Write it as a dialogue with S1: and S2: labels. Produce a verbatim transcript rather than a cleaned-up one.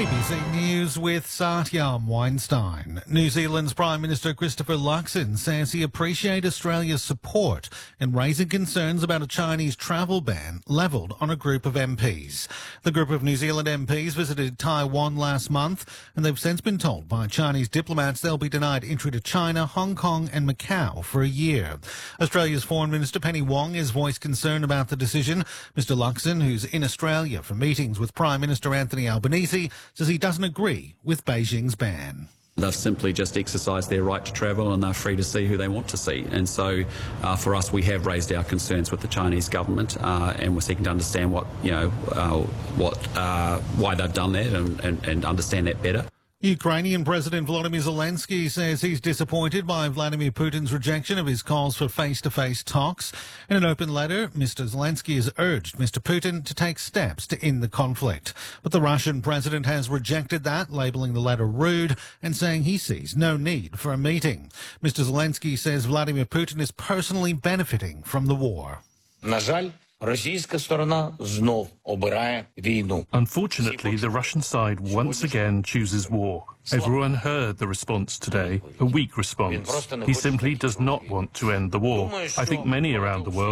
S1: B C News with Satyam Weinstein. New Zealand's Prime Minister Christopher Luxon says he appreciates Australia's support in raising concerns about a Chinese travel ban levelled on a group of M Ps. The group of New Zealand M Ps visited Taiwan last month, and they've since been told by Chinese diplomats they'll be denied entry to China, Hong Kong and Macau for a year. Australia's Foreign Minister Penny Wong has voiced concern about the decision. Mister Luxon, who's in Australia for meetings with Prime Minister Anthony Albanese, says he doesn't agree with Beijing's ban.
S2: They've simply just exercised their right to travel and they're free to see who they want to see. And so uh, for us, we have raised our concerns with the Chinese government uh, and we're seeking to understand what, you know, uh, what, uh, why they've done that and, and, and understand that better.
S1: Ukrainian President Volodymyr Zelensky says he's disappointed by Vladimir Putin's rejection of his calls for face-to-face talks. In an open letter, Mister Zelensky has urged Mister Putin to take steps to end the conflict. But the Russian president has rejected that, labelling the letter rude and saying he sees no need for a meeting. Mister Zelensky says Vladimir Putin is personally benefiting from the war.
S3: На жаль, російська сторона знов обирає війну.
S4: Unfortunately, the Russian side once again chooses war. Everyone heard the response today, a weak response. He simply does not want to end the war. I think many around the world